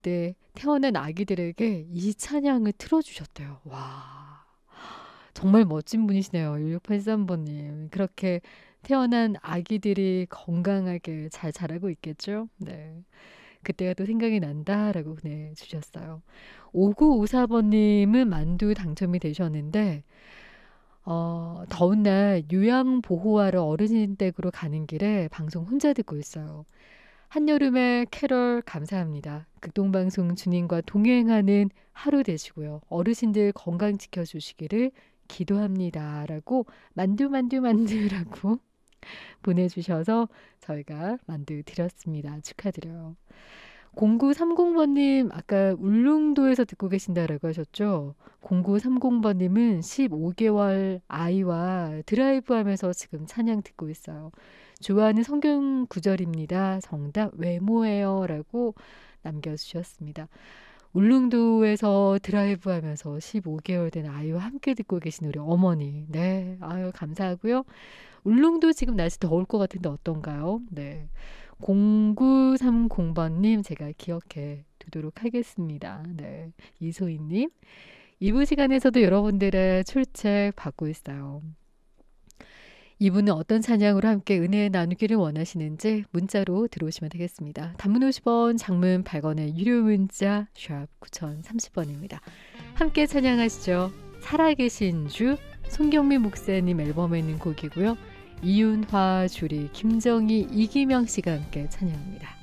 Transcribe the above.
그때 태어난 아기들에게 이 찬양을 틀어주셨대요. 와, 정말 멋진 분이시네요. 1683번님. 그렇게 태어난 아기들이 건강하게 잘 자라고 있겠죠? 네. 그때가 또 생각이 난다라고 보내주셨어요. 5954번님은 만두 당첨이 되셨는데 더운 날 요양보호하러 어르신 댁으로 가는 길에 방송 혼자 듣고 있어요. 한여름의 캐럴 감사합니다. 극동방송 주님과 동행하는 하루 되시고요. 어르신들 건강 지켜주시기를 기도합니다. 라고 만두라고 보내주셔서 저희가 만두 드렸습니다. 축하드려요. 0930번님 아까 울릉도에서 듣고 계신다라고 하셨죠? 0930번님은 15개월 아이와 드라이브하면서 지금 찬양 듣고 있어요. 좋아하는 성경 구절입니다. 정답 외모예요. 라고 남겨주셨습니다. 울릉도에서 드라이브하면서 15개월 된 아이와 함께 듣고 계신 우리 어머니. 네, 아유 감사하고요. 울릉도 지금 날씨 더울 것 같은데 어떤가요? 네. 0930번님 제가 기억해 두도록 하겠습니다. 네. 이소희님. 2부 시간에서도 여러분들의 출첵 받고 있어요. 이분은 어떤 찬양으로 함께 은혜 나누기를 원하시는지 문자로 들어오시면 되겠습니다. 단문 50원, 장문 100원의 유료 문자 샵 9030번입니다. 함께 찬양하시죠. 살아계신 주 손경민 목사님 앨범에 있는 곡이고요. 이윤화, 주리, 김정희, 이기명 씨가 함께 찬양합니다.